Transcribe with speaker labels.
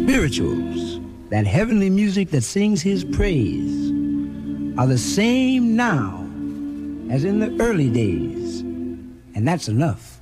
Speaker 1: spirituals, that heavenly music that sings his praise, are the same now as in the early days. And that's enough.